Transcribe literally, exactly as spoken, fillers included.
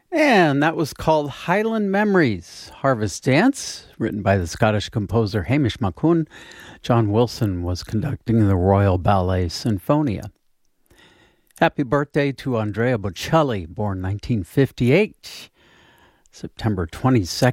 And that was called Highland Memories, Harvest Dance, written by the Scottish composer Hamish Maccoun. John Wilson was conducting the Royal Ballet Sinfonia. Happy birthday to Andrea Bocelli, born nineteen fifty-eight, September twenty-second.